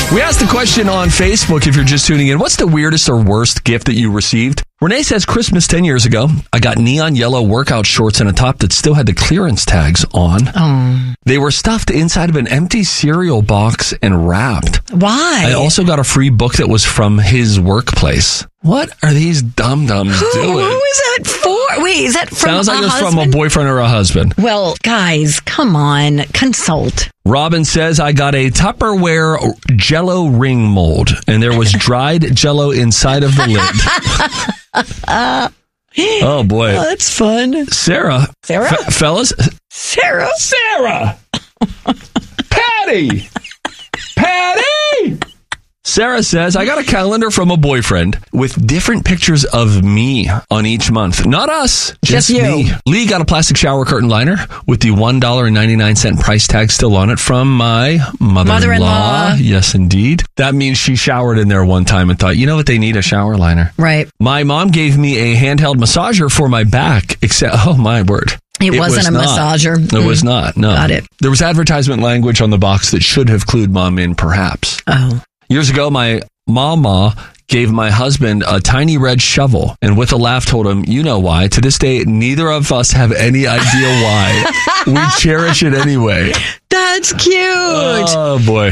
We asked the question on Facebook, if you're just tuning in, what's the weirdest or worst gift that you received? Renee says, Christmas 10 years ago, I got neon yellow workout shorts and a top that still had the clearance tags on. Oh. They were stuffed inside of an empty cereal box and wrapped. Why? I also got a free book that was from his workplace. What are these dum-dums doing? Who is that for? Wait, is that from Sounds like a it's husband? from a boyfriend or a husband. Well, guys, come on. Consult. Robin says, I got a Tupperware Jell-O ring mold, and there was dried Jell-O inside of the lid. Oh, boy. Oh, that's fun. Sarah. Fellas? Sarah. Patty. Sarah says, I got a calendar from a boyfriend with different pictures of me on each month. Not us, just you. me. Lee got a plastic shower curtain liner with the $1.99 price tag still on it from my mother-in-law. Yes, indeed. That means she showered in there one time and thought, you know what, they need a shower liner. Right. My mom gave me a handheld massager for my back, except, oh my word. It wasn't a massager. It was not, no. Got it. There was advertisement language on the box that should have clued mom in, perhaps. Oh. Years ago, my mama gave my husband a tiny red shovel and with a laugh told him, you know why. To this day, neither of us have any idea why. We cherish it anyway. That's cute. Oh, boy.